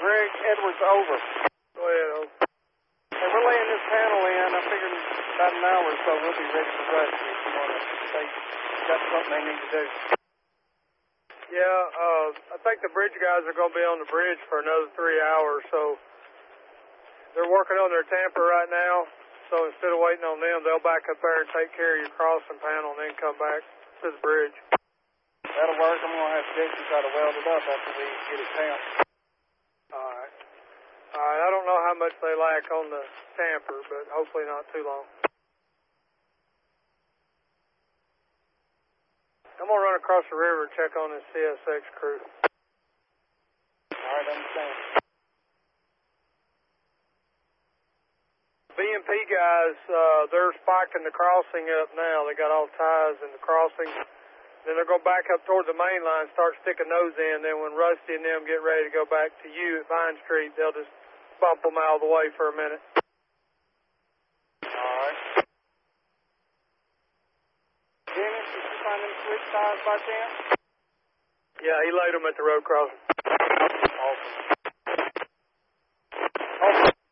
Greg Edwards, over. Go ahead, over. Hey, we're laying this panel in. I figured about an hour or so we'll be ready for Rusty if you want to. They got something they need to do. Yeah, I think the bridge guys are going to be on the bridge for another 3 hours, so they're working on their tamper right now. So instead of waiting on them, they'll back up there and take care of your crossing panel and then come back to the bridge. That'll work. I'm going to have Jason try to weld it up after we get it tamped. All right. I don't know how much they lack on the tamper, but hopefully not too long. I'm going to run across the river and check on this CSX crew. All right, understand. BMP guys, they're spiking the crossing up now. They got all ties in the crossing. Then they're going to back up towards the main line, start sticking those in. Then when Rusty and them get ready to go back to you at Vine Street, they'll just bump them out of the way for a minute. All right. Dennis, did you find them switch ties by chance? Yeah, he laid them at the road crossing.